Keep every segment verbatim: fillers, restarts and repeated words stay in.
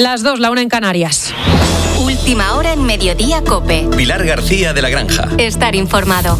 Las dos, la una en Canarias. Última hora en Mediodía COPE. Pilar García de la Granja. Estar informado.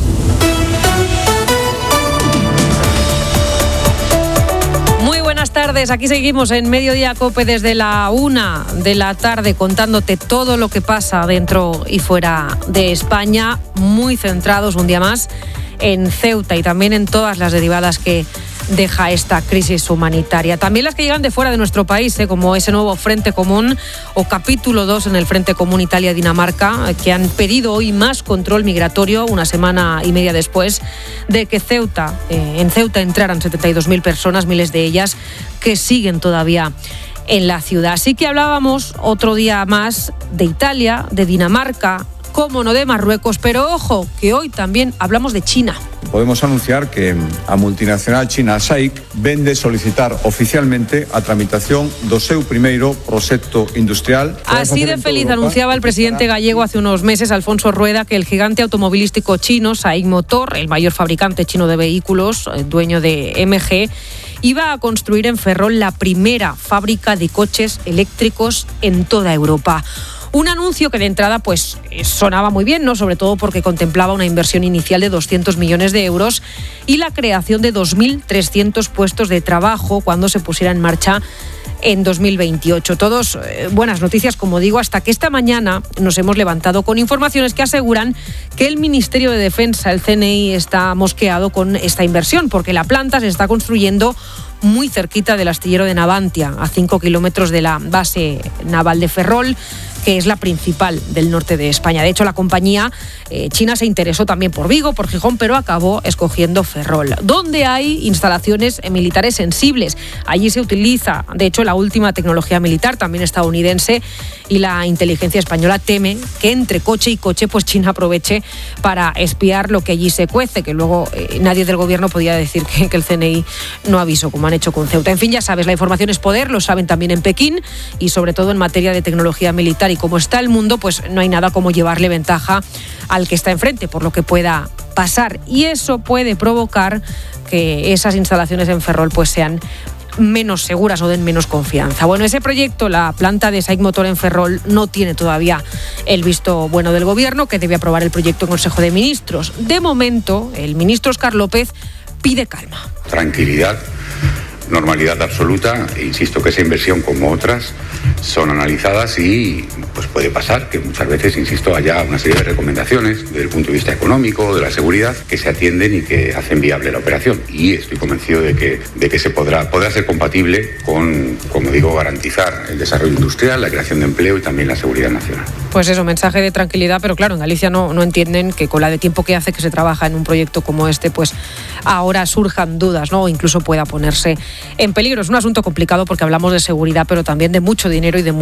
Muy buenas tardes, aquí seguimos en Mediodía COPE desde la una de la tarde contándote todo lo que pasa dentro y fuera de España, muy centrados un día más en Ceuta y también en todas las derivadas que deja esta crisis humanitaria. También las que llegan de fuera de nuestro país, ¿eh? como ese nuevo Frente Común o capítulo dos en el Frente Común Italia-Dinamarca, que han pedido hoy más control migratorio una semana y media después de que Ceuta, eh, en Ceuta entraran setenta y dos mil personas, miles de ellas que siguen todavía en la ciudad. Así que hablábamos otro día más de Italia, de Dinamarca, cómo no de Marruecos, pero ojo, que hoy también hablamos de China. Podemos anunciar que a multinacional china S A I C vende solicitar oficialmente a tramitación do seu primeiro proxecto industrial. Así de feliz anunciaba el presidente gallego hace unos meses, Alfonso Rueda, que el gigante automovilístico chino S A I C Motor, el mayor fabricante chino de vehículos, dueño de M G, iba a construir en Ferrol la primera fábrica de coches eléctricos en toda Europa. Un anuncio que de entrada pues sonaba muy bien, ¿no? Sobre todo porque contemplaba una inversión inicial de doscientos millones de euros y la creación de dos mil trescientos puestos de trabajo cuando se pusiera en marcha en dos mil veintiocho. Todos eh, buenas noticias, como digo, hasta que esta mañana nos hemos levantado con informaciones que aseguran que el Ministerio de Defensa, el C N I, está mosqueado con esta inversión porque la planta se está construyendo muy cerquita del astillero de Navantia, a cinco kilómetros de la base naval de Ferrol, que es la principal del norte de España. De hecho, la compañía eh, china se interesó también por Vigo, por Gijón, pero acabó escogiendo Ferrol, donde hay instalaciones militares sensibles. Allí se utiliza, de hecho, la última tecnología militar, también estadounidense, y la inteligencia española teme que entre coche y coche, pues China aproveche para espiar lo que allí se cuece, que luego eh, nadie del gobierno podía decir que, que el C N I no avisó, como han hecho con Ceuta. En fin, ya sabes, la información es poder, lo saben también en Pekín, y sobre todo en materia de tecnología militar. Y como está el mundo, pues no hay nada como llevarle ventaja al que está enfrente, por lo que pueda pasar. Y eso puede provocar que esas instalaciones en Ferrol pues sean menos seguras o den menos confianza. Bueno, ese proyecto, la planta de S A I C Motor en Ferrol, no tiene todavía el visto bueno del gobierno, que debe aprobar el proyecto en Consejo de Ministros. De momento, el ministro Óscar López pide calma. Tranquilidad, normalidad absoluta. Insisto que esa inversión, como otras, son analizadas y pues puede pasar que muchas veces, insisto, haya una serie de recomendaciones desde el punto de vista económico, de la seguridad, que se atienden y que hacen viable la operación. Y estoy convencido de que, de que se podrá, podrá ser compatible con, como digo, garantizar el desarrollo industrial, la creación de empleo y también la seguridad nacional. Pues eso, mensaje de tranquilidad, pero claro, en Galicia no, no entienden que con la de tiempo que hace que se trabaja en un proyecto como este, pues ahora surjan dudas, ¿no? O incluso pueda ponerse en peligro. Es un asunto complicado porque hablamos de seguridad, pero también de mucho dinero y de